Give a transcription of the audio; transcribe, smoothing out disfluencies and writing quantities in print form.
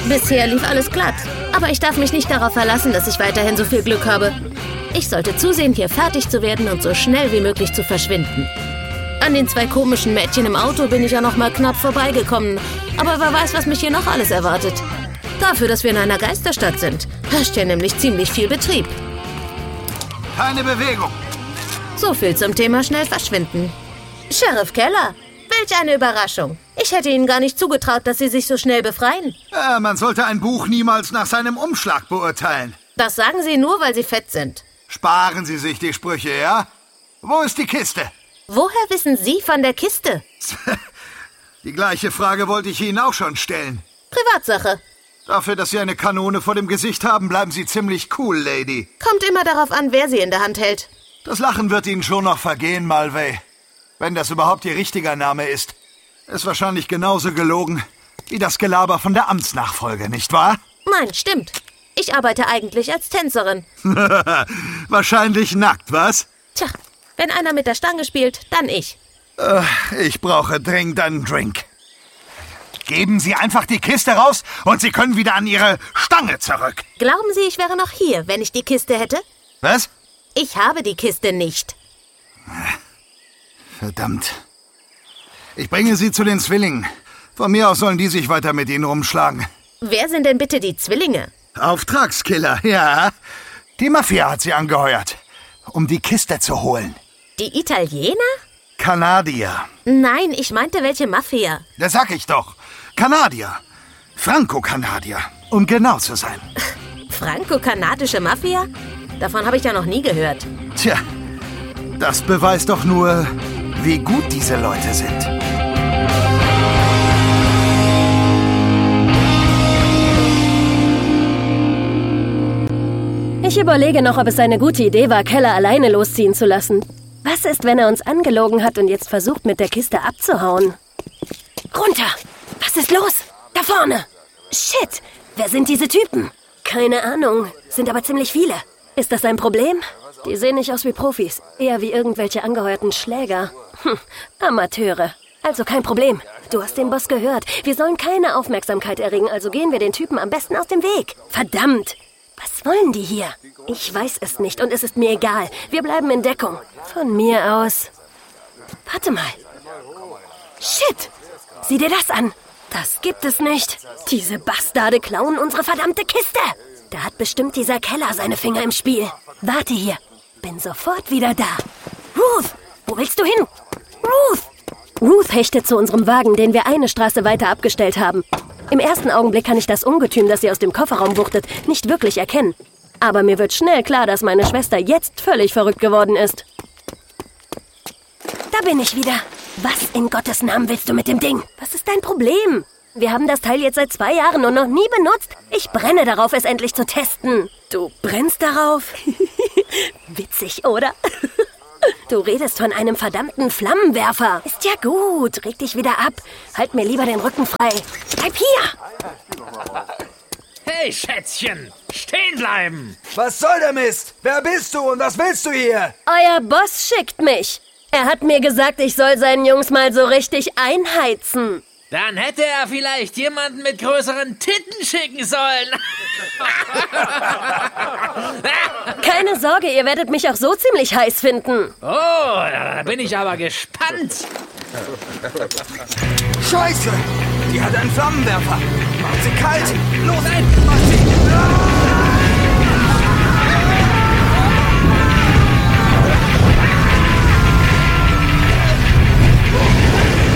Bisher lief alles glatt. Aber ich darf mich nicht darauf verlassen, dass ich weiterhin so viel Glück habe. Ich sollte zusehen, hier fertig zu werden und so schnell wie möglich zu verschwinden. An den 2 komischen Mädchen im Auto bin ich ja noch mal knapp vorbeigekommen. Aber wer weiß, was mich hier noch alles erwartet. Dafür, dass wir in einer Geisterstadt sind, herrscht hier nämlich ziemlich viel Betrieb. Keine Bewegung. So viel zum Thema schnell verschwinden. Sheriff Keller, welch eine Überraschung. Ich hätte Ihnen gar nicht zugetraut, dass Sie sich so schnell befreien. Man sollte ein Buch niemals nach seinem Umschlag beurteilen. Das sagen Sie nur, weil Sie fett sind. Sparen Sie sich die Sprüche, ja? Wo ist die Kiste? Woher wissen Sie von der Kiste? Die gleiche Frage wollte ich Ihnen auch schon stellen. Privatsache. Dafür, dass Sie eine Kanone vor dem Gesicht haben, bleiben Sie ziemlich cool, Lady. Kommt immer darauf an, wer sie in der Hand hält. Das Lachen wird Ihnen schon noch vergehen, Mulvey. Wenn das überhaupt Ihr richtiger Name ist. Ist wahrscheinlich genauso gelogen wie das Gelaber von der Amtsnachfolge, nicht wahr? Nein, stimmt. Ich arbeite eigentlich als Tänzerin. Wahrscheinlich nackt, was? Tja, wenn einer mit der Stange spielt, dann ich. Ich brauche dringend einen Drink. Geben Sie einfach die Kiste raus und Sie können wieder an Ihre Stange zurück. Glauben Sie, ich wäre noch hier, wenn ich die Kiste hätte? Was? Ich habe die Kiste nicht. Verdammt. Ich bringe Sie zu den Zwillingen. Von mir aus sollen die sich weiter mit Ihnen rumschlagen. Wer sind denn bitte die Zwillinge? Auftragskiller, ja. Die Mafia hat sie angeheuert, um die Kiste zu holen. Die Italiener? Kanadier. Nein, ich meinte welche Mafia. Das sag ich doch. Kanadier. Franco-Kanadier, um genau zu sein. Franco-kanadische Mafia? Davon habe ich ja noch nie gehört. Tja, das beweist doch nur, wie gut diese Leute sind. Ich überlege noch, ob es eine gute Idee war, Keller alleine losziehen zu lassen. Was ist, wenn er uns angelogen hat und jetzt versucht, mit der Kiste abzuhauen? Runter! Was ist los? Da vorne! Shit! Wer sind diese Typen? Keine Ahnung. Sind aber ziemlich viele. Ist das ein Problem? Die sehen nicht aus wie Profis. Eher wie irgendwelche angeheuerten Schläger. Amateure. Also kein Problem. Du hast den Boss gehört. Wir sollen keine Aufmerksamkeit erregen, also gehen wir den Typen am besten aus dem Weg. Verdammt! Was wollen die hier? Ich weiß es nicht und es ist mir egal. Wir bleiben in Deckung. Von mir aus. Warte mal. Shit! Sieh dir das an. Das gibt es nicht. Diese Bastarde klauen unsere verdammte Kiste. Da hat bestimmt dieser Keller seine Finger im Spiel. Warte hier. Bin sofort wieder da. Ruth! Wo willst du hin? Ruth! Ruth hechtet zu unserem Wagen, den wir eine Straße weiter abgestellt haben. Im ersten Augenblick kann ich das Ungetüm, das sie aus dem Kofferraum wuchtet, nicht wirklich erkennen. Aber mir wird schnell klar, dass meine Schwester jetzt völlig verrückt geworden ist. Da bin ich wieder. Was in Gottes Namen willst du mit dem Ding? Was ist dein Problem? Wir haben das Teil jetzt seit 2 Jahren und noch nie benutzt. Ich brenne darauf, es endlich zu testen. Du brennst darauf? Witzig, oder? Du redest von einem verdammten Flammenwerfer. Ist ja gut. Reg dich wieder ab. Halt mir lieber den Rücken frei. Bleib hier. Hey, Schätzchen. Stehen bleiben. Was soll der Mist? Wer bist du und was willst du hier? Euer Boss schickt mich. Er hat mir gesagt, ich soll seinen Jungs mal so richtig einheizen. Dann hätte er vielleicht jemanden mit größeren Titten schicken sollen. Keine Sorge, ihr werdet mich auch so ziemlich heiß finden. Oh, da bin ich aber gespannt. Scheiße! Die hat einen Flammenwerfer. Macht sie kalt. Los, nein!